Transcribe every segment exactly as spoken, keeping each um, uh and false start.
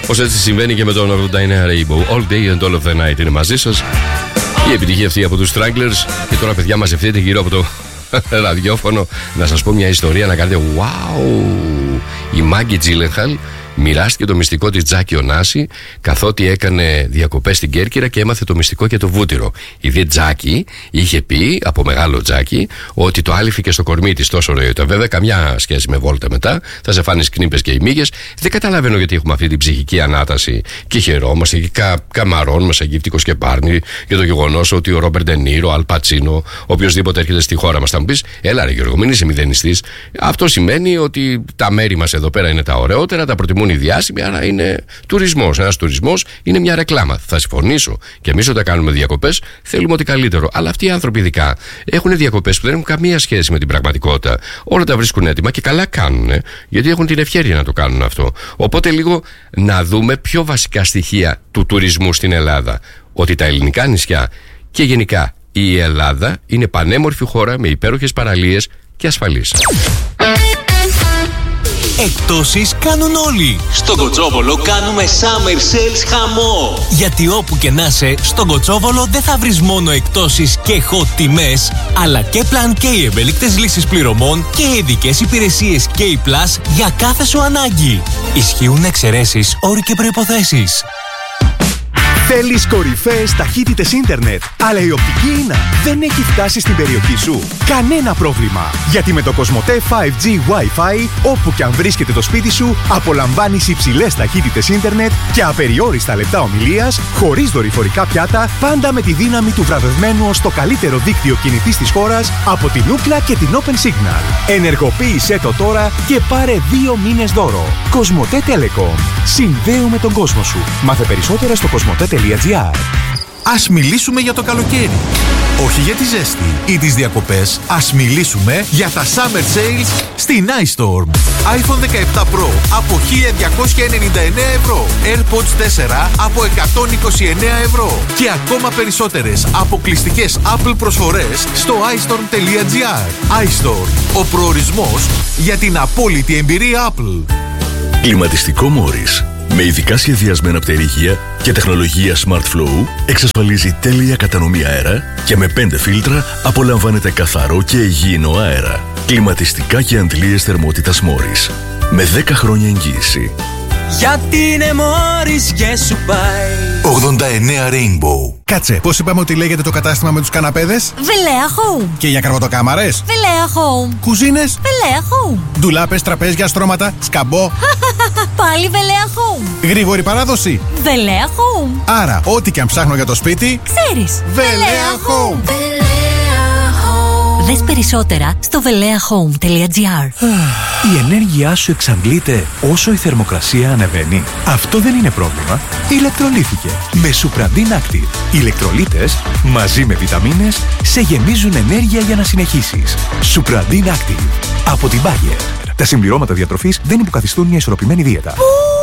Όπως έτσι συμβαίνει και με τον ογδόντα εννέα Rainbow. All day and all of the night είναι μαζί σας. Η επιτυχία αυτή από τους Stranglers. Και τώρα, παιδιά, μαζευτείτε γύρω από το ραδιόφωνο να σας πω μια ιστορία να κάνετε wow. Η Μάγκη Τζίλενχαλ μοιράστηκε το μυστικό της Τζάκη Ωνάση καθότι έκανε διακοπές στην Κέρκυρα και έμαθε το μυστικό και το βούτυρο. Η δε Τζάκη είχε πει από μεγάλο Τζάκη ότι το άλυφε στο κορμί της, τόσο ωραίο ήταν. Βέβαια, καμιά σχέση με βόλτα μετά. Θα σε φάνεις κνήπες και οι μύγες. Δεν καταλαβαίνω γιατί έχουμε αυτή την ψυχική ανάταση και χαιρόμαστε και κα, καμαρώνουμε Αιγύπτικος και Πάρνη για το γεγονός ότι ο Ρόμπερτ Ντε Νίρο, ο Αλ Πατσίνο, οποιοδήποτε έρχεται στη χώρα μας. Θα μου πεις, έλα ρε Γιώργο, μην είσαι μηδενιστής. Αυτό σημαίνει ότι τα μέρη μας εδώ πέρα είναι τα ωραιότερα, τα προτιμούν οι διάσημοι, άρα είναι τουρισμός. Ένας τουρισμός είναι μια ρεκλάμα. Θα συμφωνήσω. Και εμείς όταν κάνουμε διακοπές θέλουμε ότι καλύτερο. Αλλά αυτοί οι άνθρωποι ειδικά έχουν διακοπές που δεν έχουν καμία σχέση με την πραγματικότητα. Όλα τα βρίσκουν έτοιμα και καλά κάνουν, γιατί έχουν την ευχέρεια να το κάνουν αυτό. Οπότε λίγο να δούμε πιο βασικά στοιχεία του τουρισμού στην Ελλάδα. Ότι τα ελληνικά νησιά και γενικά η Ελλάδα είναι πανέμορφη χώρα με υπέροχες παραλίες και ασφαλής. Εκτόσεις κάνουν όλοι. Στον Κοτσόβολο κάνουμε Summer Sales χαμό. Γιατί όπου και να είσαι, στον Κοτσόβολο δεν θα βρεις μόνο εκτόσεις και hot τιμές, αλλά και Plan K ευέλικτες λύσεις πληρωμών και ειδικές υπηρεσίες K Plus για κάθε σου ανάγκη. Ισχύουν εξαιρέσεις, όροι και προϋποθέσεις. Θέλεις κορυφαίες ταχύτητες ίντερνετ, αλλά η οπτική ίνα δεν έχει φτάσει στην περιοχή σου? Κανένα πρόβλημα, γιατί με το Κοσμοτέ φάιβ τζι Wi-Fi, όπου και αν βρίσκεται το σπίτι σου, απολαμβάνεις υψηλές ταχύτητες ίντερνετ και απεριόριστα λεπτά ομιλίας, χωρίς δορυφορικά πιάτα, πάντα με τη δύναμη του βραβευμένου ως το καλύτερο δίκτυο κινητής της χώρας από την Ookla και την Open Signal. Ενεργοποίησέ το τώρα και πάρε δύο μήνες δώρο. Κοσμοτέ Telecom. Συνδέουμε τον κόσμο σου. Μάθε περισσότερα στο κοσμοτέ τελεία τζι άρ. Ας μιλήσουμε για το καλοκαίρι. Όχι για τη ζέστη ή τις διακοπές. Ας μιλήσουμε για τα Summer Sales στην iStorm. iPhone δεκαεπτά Pro από χίλια διακόσια ενενήντα εννέα ευρώ. AirPods τέσσερα από εκατόν είκοσι εννέα ευρώ. Και ακόμα περισσότερες αποκλειστικές Apple προσφορές στο άιστορμ τελεία τζι άρ. iStorm. Ο προορισμός για την απόλυτη εμπειρία Apple. Κλιματιστικό Morris. Με ειδικά σχεδιασμένα πτερίγια και τεχνολογία Smart Flow εξασφαλίζει τέλεια κατανομή αέρα και με πέντε φίλτρα απολαμβάνετε καθαρό και υγιεινό αέρα. Κλιματιστικά και αντλίες θερμότητας Morris. Με δέκα χρόνια εγγύηση. Γιατί είναι Morris και σου πάει. ογδόντα εννέα Rainbow. Κάτσε, πώς είπαμε ότι λέγεται το κατάστημα με τους καναπέδες? Βελέα Home. Και για καρβατοκάμαρες? Βελέα Home. Κουζίνες? Βελέα Home. Ντουλάπες, τραπέζια, στρώματα, σκαμπό? Πάλι Βελέα Home. Γρήγορη παράδοση? Βελέα Home. Άρα, ό,τι και αν ψάχνω για το σπίτι, ξέρεις. Βελέα Home. Δες περισσότερα στο βελέα χόουμ τελεία τζι άρ. Η ενέργειά σου εξαντλείται όσο η θερμοκρασία ανεβαίνει. Αυτό δεν είναι πρόβλημα. Ηλεκτρολίθηκε με Supradin Active. Οι ηλεκτρολίτες μαζί με βιταμίνες σε γεμίζουν ενέργεια για να συνεχίσεις. Supradin Active από την Bayer. Τα συμπληρώματα διατροφής δεν υποκαθιστούν μια ισορροπημένη δίαιτα.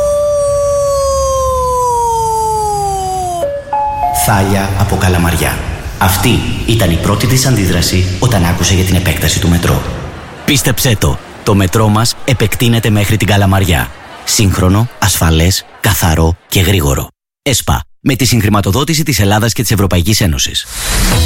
Θάλια από Καλαμαριά. Αυτή ήταν η πρώτη της αντίδραση όταν άκουσε για την επέκταση του μετρό. Πίστεψέ το, το μετρό μας επεκτείνεται μέχρι την Καλαμαριά. Σύγχρονο, ασφαλές, καθαρό και γρήγορο. ΕΣΠΑ, με τη συγχρηματοδότηση της Ελλάδας και της Ευρωπαϊκής Ένωσης.